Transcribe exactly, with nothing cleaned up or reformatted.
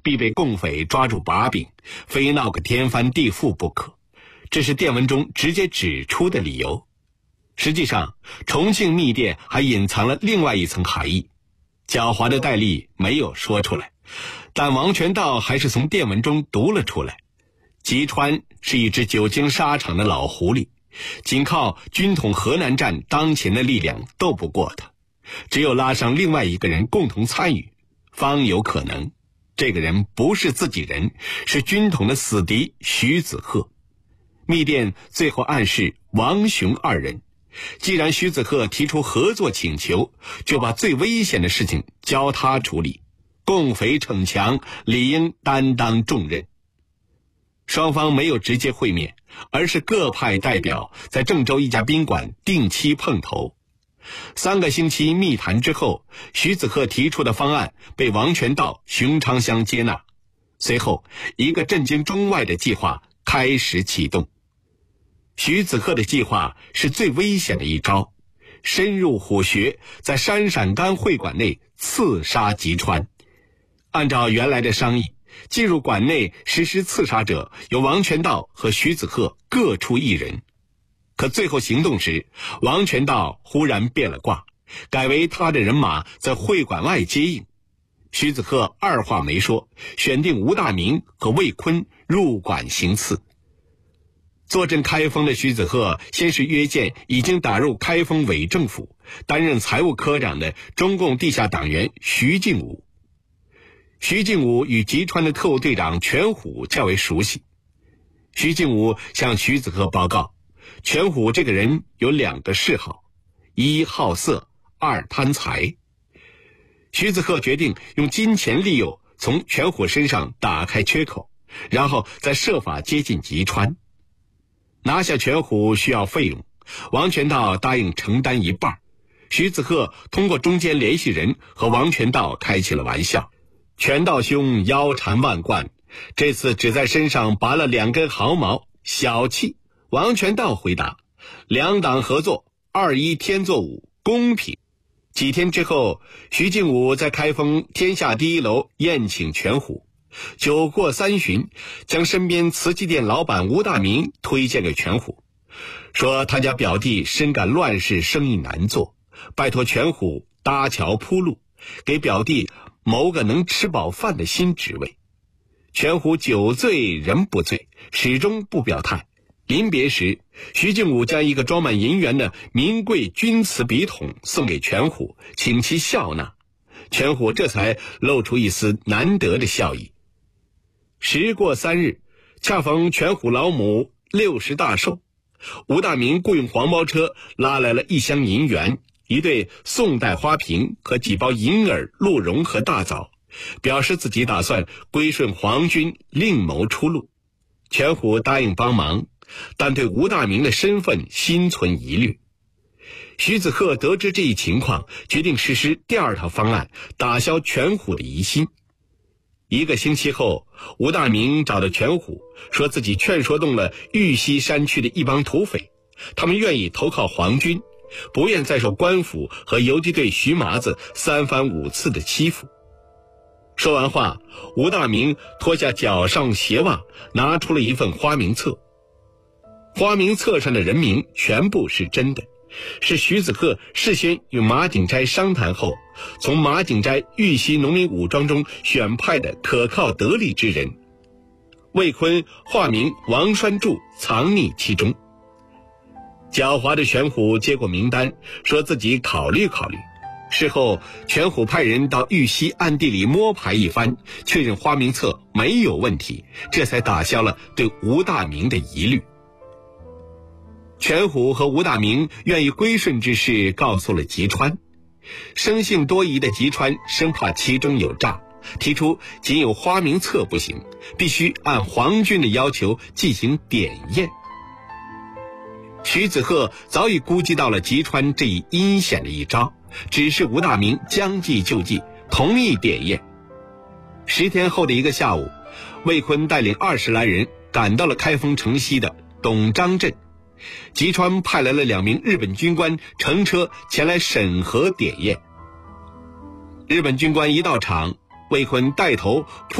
必被共匪抓住把柄，非闹个天翻地覆不可。这是电文中直接指出的理由。实际上，重庆密电还隐藏了另外一层含义，狡猾的戴笠没有说出来，但王全道还是从电文中读了出来。吉川是一只久经沙场的老狐狸，仅靠军统河南站当前的力量斗不过他，只有拉上另外一个人共同参与，方有可能。这个人不是自己人，是军统的死敌徐子鹤。密电最后暗示王雄二人，既然徐子鹤提出合作请求，就把最危险的事情交他处理，共匪逞强，理应担当重任。双方没有直接会面，而是各派代表在郑州一家宾馆定期碰头。三个星期密谈之后，徐子鹤提出的方案被王全道、熊昌乡接纳。随后，一个震惊中外的计划开始启动。徐子鹤的计划是最危险的一招，深入虎穴，在山陕甘会馆内刺杀吉川。按照原来的商议，进入馆内实施刺杀者由王全道和徐子鹤各出一人。可最后行动时，王全道忽然变了卦，改为他的人马在会馆外接应。徐子鹤二话没说，选定吴大明和魏坤入馆行刺。坐镇开封的徐子鹤先是约见已经打入开封伪政府、担任财务科长的中共地下党员徐敬武。徐敬武与吉川的特务队长全虎较为熟悉。徐敬武向徐子鹤报告，全虎这个人有两个嗜好，一好色，二贪财。徐子鹤决定用金钱利诱从全虎身上打开缺口，然后再设法接近吉川。拿下全虎需要费用，王全道答应承担一半。徐子鹤通过中间联系人和王全道开起了玩笑。全道兄腰缠万贯，这次只在身上拔了两根毫毛，小气。王全道回答，两党合作，二一天作五，公平。几天之后，徐敬武在开封天下第一楼宴请全虎。酒过三巡，将身边瓷器店老板吴大明推荐给全虎，说他家表弟深感乱世生意难做，拜托全虎搭桥铺路，给表弟谋个能吃饱饭的新职位。全虎酒醉人不醉，始终不表态。临别时，徐敬武将一个装满银元的名贵钧瓷笔筒送给全虎，请其笑纳。全虎这才露出一丝难得的笑意。时过三日，恰逢全虎老母六十大寿，吴大明雇用黄包车拉来了一箱银元、一对宋代花瓶和几包银耳、鹿茸和大枣，表示自己打算归顺皇军，另谋出路。全虎答应帮忙，但对吴大明的身份心存疑虑。徐子鹤得知这一情况，决定实施第二套方案，打消全虎的疑心。一个星期后，吴大明找到全虎，说自己劝说动了玉溪山区的一帮土匪，他们愿意投靠皇军，不愿再受官府和游击队徐麻子三番五次的欺负。说完话，吴大明脱下脚上鞋袜，拿出了一份花名册。花名册上的人名全部是真的，是徐子鹤事先与马景斋商谈后，从马景斋玉溪农民武装中选派的可靠得力之人。魏坤化名王栓柱，藏匿其中。狡猾的全虎接过名单，说自己考虑考虑。事后，全虎派人到玉溪暗地里摸排一番，确认花名册没有问题，这才打消了对吴大明的疑虑。全虎和吴大明愿意归顺之事告诉了吉川，生性多疑的吉川生怕其中有诈，提出仅有花名册不行，必须按皇军的要求进行点验。徐子鹤早已估计到了吉川这一阴险的一招，只是吴大明将计就计，同意点验。十天后的一个下午，魏坤带领二十来人赶到了开封城西的董章镇，吉川派来了两名日本军官乘车前来审核点验。日本军官一到场，魏坤带头